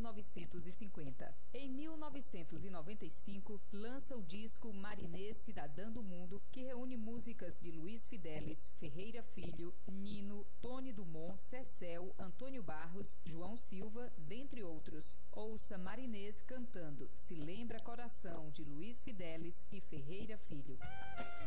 1950. Em 1995, lança o disco Marinês Cidadã do Mundo, que reúne músicas de Luiz Fidelis, Ferreira Filho, Nino, Tony Dumont, Cecel, Antônio Barros, João Silva, dentre outros. Ouça Marinês cantando Se Lembra Coração, de Luiz Fidelis e Ferreira Filho.